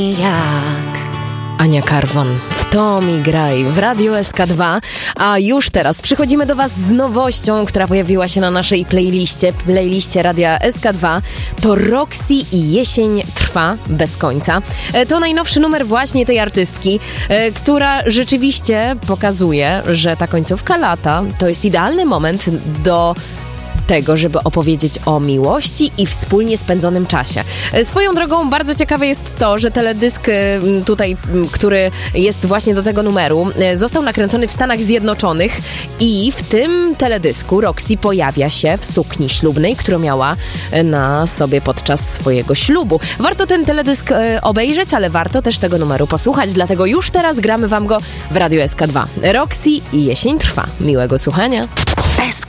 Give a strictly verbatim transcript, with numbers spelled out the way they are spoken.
Jak Ania Karwon, w to mi graj w Radiu S K dwa, a już teraz przychodzimy do Was z nowością, która pojawiła się na naszej playliście, playliście Radia S K dwa. To Roxy i Jesień trwa bez końca. To najnowszy numer właśnie tej artystki, która rzeczywiście pokazuje, że ta końcówka lata to jest idealny moment do tego, żeby opowiedzieć o miłości i wspólnie spędzonym czasie. Swoją drogą bardzo ciekawe jest to, że teledysk tutaj, który jest właśnie do tego numeru, został nakręcony w Stanach Zjednoczonych i w tym teledysku Roxy pojawia się w sukni ślubnej, którą miała na sobie podczas swojego ślubu. Warto ten teledysk obejrzeć, ale warto też tego numeru posłuchać, dlatego już teraz gramy Wam go w Radiu S K dwa. Roxy i Jesień trwa. Miłego słuchania. S K